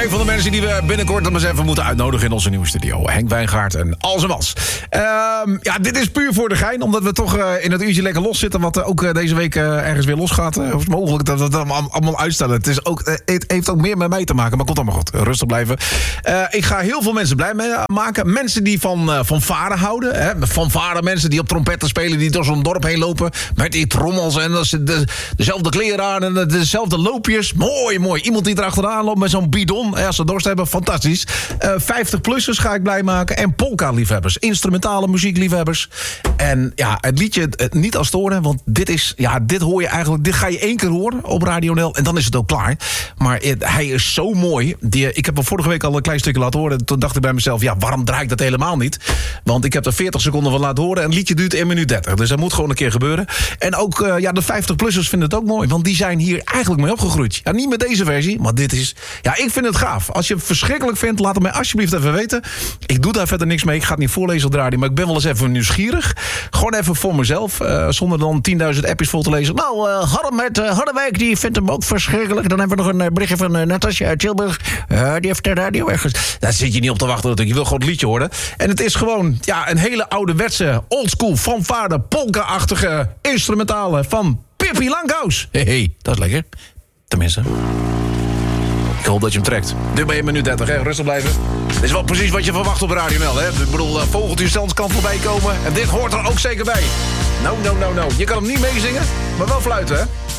een van de mensen die we binnenkort nog eens even moeten uitnodigen in onze nieuwe studio. Henk Wijngaard en al zijn was. Dit is puur voor de gein, omdat we toch in het uurtje lekker los zitten. Wat ook deze week ergens weer losgaat. Of is het mogelijk dat we het allemaal uitstellen? Het heeft ook meer met mij te maken, maar komt allemaal goed. Rustig blijven. Ik ga heel veel mensen blij mee maken. Mensen die van varen houden. Hè? Van varen, mensen die op trompetten spelen, die door zo'n dorp heen lopen. Met die trommels en dezelfde kleren aan en dezelfde loopjes. Mooi. Iemand die erachteraan loopt met zo'n bidon. Als ze dorst hebben, fantastisch. 50-plussers ga ik blij maken. En polka-liefhebbers. Instrumentale muziekliefhebbers. En ja, het liedje niet als storen. Want dit hoor je eigenlijk. Dit ga je 1 keer horen op Radio NL. En dan is het ook klaar. Maar hij is zo mooi. Ik heb hem vorige week al een klein stukje laten horen. Toen dacht ik bij mezelf, waarom draai ik dat helemaal niet? Want ik heb er 40 seconden van laten horen. En het liedje duurt 1 minuut 30. Dus dat moet gewoon een keer gebeuren. En ook de 50-plussers vinden het ook mooi. Want die zijn hier eigenlijk mee opgegroeid. Ja, niet met deze versie, maar dit is... Ja, ik vind het gaaf. Als je het verschrikkelijk vindt, laat het mij alsjeblieft even weten. Ik doe daar verder niks mee. Ik ga het niet voorlezen op de radio, maar ik ben wel eens even nieuwsgierig. Gewoon even voor mezelf. Zonder dan 10.000 appjes vol te lezen. Nou, Harm uit Harderwijk, die vindt hem ook verschrikkelijk. Dan hebben we nog een berichtje van Natasja uit Tilburg. Die heeft de radio ergens. Daar zit je niet op te wachten natuurlijk. Je wil gewoon het liedje horen. En het is gewoon een hele ouderwetse, oldschool, fanfare, polka-achtige instrumentale van Pippi Langkous. Hey, dat is lekker. Tenminste. Ik hoop dat je hem trekt. Dit bij 1 minuut 30, hè? Rustig blijven. Dit is wel precies wat je verwacht op Radio NL, hè? Ik bedoel, vogeltjesdans kan voorbij komen. En dit hoort er ook zeker bij. Nou. Je kan hem niet meezingen, maar wel fluiten, hè?